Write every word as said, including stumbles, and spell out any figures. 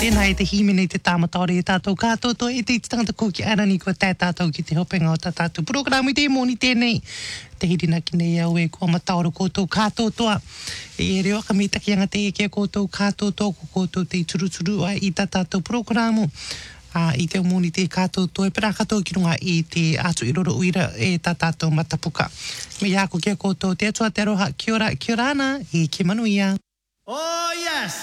Tēnā e te himene i te tāmataore e tātou kātoto e te tangata ko ki arani kua tā tātou ki te hopenga o tā tātou programu i te moni tēnei. Te hirina ki nei au e kua mataoro koutou kātotoa. E reo ka mi taki anga te eke koutou kātotoa ko koutou te turuturu a i tā tātou programu. Uh, I te omoni te kātoto e pera katoa ki runga i te atu i roro uira e tā tātou matapuka. Me iako kia koutou te atua te aroha, kia ora, kia ora ana, e ke manuia. Oh yes!